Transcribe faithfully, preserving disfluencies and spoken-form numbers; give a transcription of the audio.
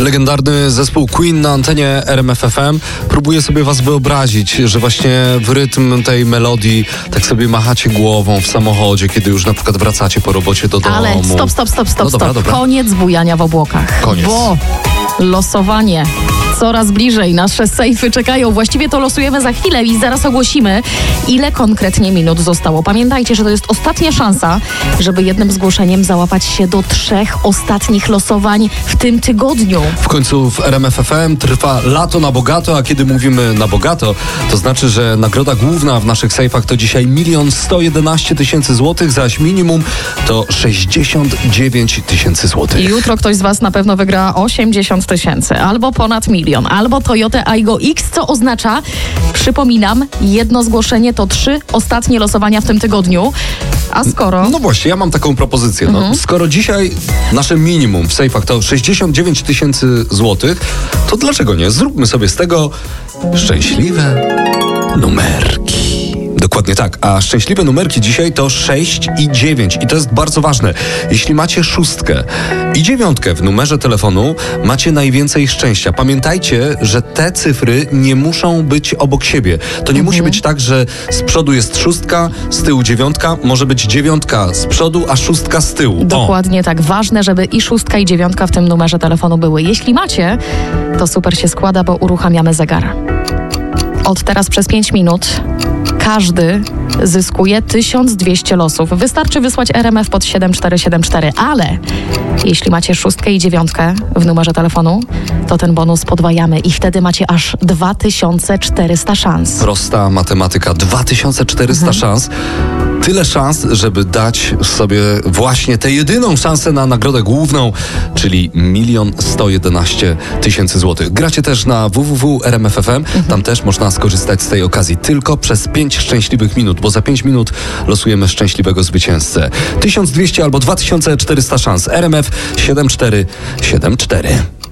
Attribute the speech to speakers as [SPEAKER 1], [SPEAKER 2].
[SPEAKER 1] Legendarny zespół Queen na antenie R M F F M próbuje sobie was wyobrazić, że właśnie w rytm tej melodii tak sobie machacie głową w samochodzie, kiedy już na przykład wracacie po robocie do domu.
[SPEAKER 2] Ale stop, stop, stop, stop,
[SPEAKER 1] No dobra,
[SPEAKER 2] stop.
[SPEAKER 1] dobra.
[SPEAKER 2] Koniec bujania w obłokach.
[SPEAKER 1] Koniec.
[SPEAKER 2] Bo losowanie coraz bliżej. Nasze sejfy czekają. Właściwie to losujemy za chwilę i zaraz ogłosimy, ile konkretnie minut zostało. Pamiętajcie, że to jest ostatnia szansa, żeby jednym zgłoszeniem załapać się do trzech ostatnich losowań w tym tygodniu.
[SPEAKER 1] W końcu w R M F F M trwa lato na bogato, a kiedy mówimy na bogato, to znaczy, że nagroda główna w naszych sejfach to dzisiaj milion sto jedenaście tysięcy złotych, zaś minimum to sześćdziesiąt dziewięć tysięcy złotych.
[SPEAKER 2] I jutro ktoś z was na pewno wygra osiemdziesiąt tysięcy, albo ponad milion, albo Toyota Aygo X, co oznacza, przypominam, jedno zgłoszenie to trzy ostatnie losowania w tym tygodniu. A skoro...
[SPEAKER 1] No właśnie, ja mam taką propozycję. No.
[SPEAKER 2] Mhm.
[SPEAKER 1] Skoro dzisiaj nasze minimum w sejfach to sześćdziesiąt dziewięć tysięcy złotych, to dlaczego nie? Zróbmy sobie z tego szczęśliwe numerki. Dokładnie tak, a szczęśliwe numerki dzisiaj to sześć i dziewięć i to jest bardzo ważne. Jeśli macie szóstkę i dziewiątkę w numerze telefonu, macie najwięcej szczęścia. Pamiętajcie, że te cyfry nie muszą być obok siebie. To nie
[SPEAKER 2] Mhm.
[SPEAKER 1] musi być tak, że z przodu jest szóstka, z tyłu dziewiątka, może być dziewiątka z przodu, a szóstka z tyłu. O.
[SPEAKER 2] Dokładnie tak. Ważne, żeby i szóstka, i dziewiątka w tym numerze telefonu były. Jeśli macie, to super się składa, bo uruchamiamy zegar. Od teraz przez pięć minut każdy zyskuje tysiąc dwieście losów. Wystarczy wysłać R M F pod siedem cztery siedem cztery, ale jeśli macie szóstkę i dziewiątkę w numerze telefonu, to ten bonus podwajamy i wtedy macie aż dwa tysiące czterysta szans.
[SPEAKER 1] Prosta matematyka. dwa tysiące czterysta
[SPEAKER 2] Mhm.
[SPEAKER 1] szans. Tyle szans, żeby dać sobie właśnie tę jedyną szansę na nagrodę główną, czyli milion sto jedenaście tysięcy złotych. Gracie też na w w w kropka r m f f m.
[SPEAKER 2] Mhm.
[SPEAKER 1] Tam też można skorzystać z tej okazji tylko przez pięć szczęśliwych minut, bo za pięć minut losujemy szczęśliwego zwycięzcę. tysiąc dwieście albo dwa tysiące czterysta szans. R M F siedem cztery siedem cztery.